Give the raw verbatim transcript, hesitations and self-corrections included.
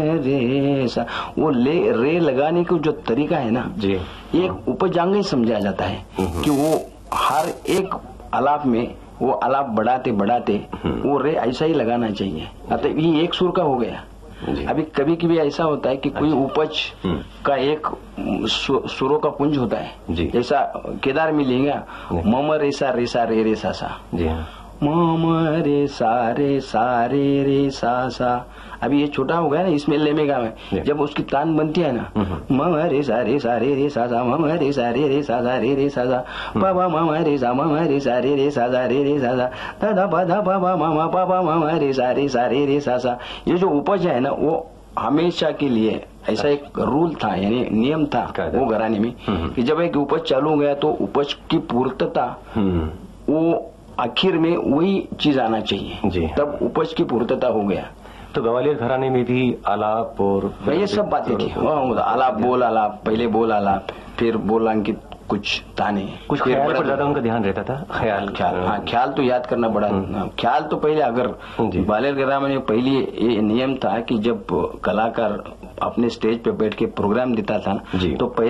रे सा, वो ले रे लगाने का जो तरीका है ना जी, एक उपजांग ही समझा जाता है कि वो हर एक आलाप में वो आलाप बढ़ाते बढ़ाते वो रे ऐसा ही लगाना चाहिए। अतः ये एक सुर का हो गया। अभी कभी कभी ऐसा होता है कि कोई उपज का एक सु, सुरों का पुंज होता है, जैसा केदार में लेंगे मम रेसा रेसा रे रे सा सा, जी हाँ, मम रे सा रे सा रे रे सा सा। अभी ये छोटा हो गया ना, इसमें लेमेगा में जब उसकी तान बनती है ना, मम रे सा रे सा रे रे सा सा, मम रे सा रे रे सा सा रे रे सा सा, पापा मम रे सा मम रे सा रे रे सा सा रे रे सा सा, दादा पादा पापा मम पापा मम रे सा रे सा रे रे सा सा। ये जो उपज है ना वो हमेशा के लिए ऐसा एक रूल था, यानी नियम था वो घराने में कि जब एक उपज चालू हो गया तो उपज की पूर्तता वो आखिर में वही चीज आना चाहिए, तब उपज की पूर्तता हो गया। तो ग्वालियर घराने में भी आलाप और ये सब बातें थी। आलाप बोल आलाप, पहले बोल आलाप, फिर बोल अंकित कुछ ताने, कुछ ख्याल पर ज्यादा उनका ध्यान रहता था। ख्याल ख्याल हाँ, ख्याल तो याद करना बड़ा। ख्याल तो पहले अगर ग्वालियर घराने में पहले ये नियम था कि जब कलाकार अपने स्टेज पे बैठ के प्रोग्राम देता था तो